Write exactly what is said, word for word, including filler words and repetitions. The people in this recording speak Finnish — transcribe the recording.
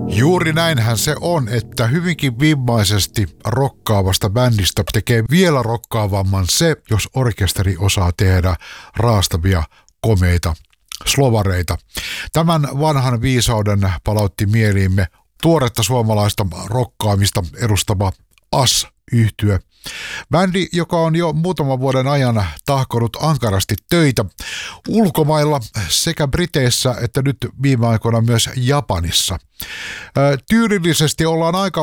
Juuri näinhän se on, että hyvinkin vimmaisesti rokkaavasta bändistä tekee vielä rokkaavamman se, jos orkesteri osaa tehdä raastavia, komeita slovareita. Tämän vanhan viisauden palautti mieliimme tuoretta suomalaista rokkaamista edustava As-yhtye. Bändi, joka on jo muutaman vuoden ajan tahkonut ankarasti töitä ulkomailla sekä Briteissä että nyt viime aikoina myös Japanissa. Tyylillisesti ollaan aika